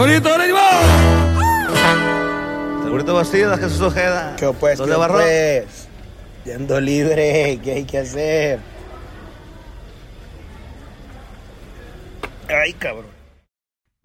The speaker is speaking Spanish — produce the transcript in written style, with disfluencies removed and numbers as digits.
¡Bonito, ánimo! Segurito Bastidas, Jesús Ojeda. ¿Qué pues? ¿Dónde barró? Yendo libre, ¿qué hay que hacer? Ay, cabrón.